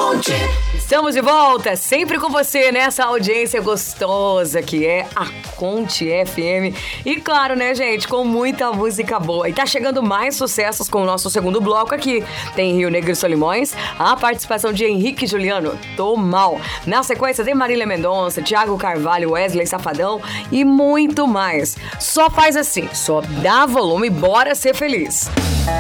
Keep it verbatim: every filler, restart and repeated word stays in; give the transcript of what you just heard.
Estamos de volta, sempre com você nessa audiência gostosa que é a Conte F M. E claro, né, gente, com muita música boa. E tá chegando mais sucessos com o nosso segundo bloco aqui. Tem Rio Negro e Solimões, a participação de Henrique e Juliano, Tô Mal. Na sequência tem Marília Mendonça, Thiago Carvalho, Wesley Safadão e muito mais. Só faz assim, só dá volume e bora ser feliz.